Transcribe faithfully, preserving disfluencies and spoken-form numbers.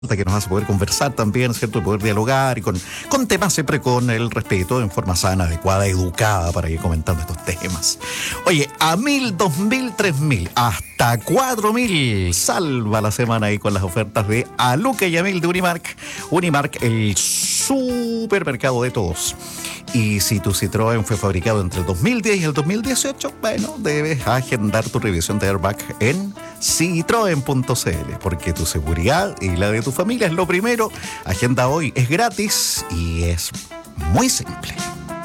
que nos hace poder conversar también, ¿cierto? Poder dialogar y con, con temas siempre con el respeto, en forma sana, adecuada, educada, para ir comentando estos temas. Oye, a mil, dos mil, tres mil, hasta cuatro mil, salva la semana ahí con las ofertas de Aluca y Amil de Unimark. Unimark, el supermercado de todos. Y si tu Citroën fue fabricado entre el dos mil diez y el dos mil dieciocho, bueno, debes agendar tu revisión de airbag en citroen punto c l, porque tu seguridad y la de tu familia es lo primero. Agenda hoy, es gratis y es muy simple.